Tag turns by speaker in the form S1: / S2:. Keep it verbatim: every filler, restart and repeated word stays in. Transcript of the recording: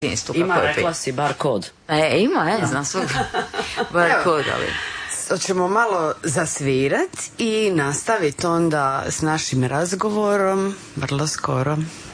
S1: Ima, rekla si, bar kod.
S2: E, ima, e, znam svog. Bar kod, ali...
S3: Hoćemo malo zasvirat i nastaviti onda s našim razgovorom vrlo skoro.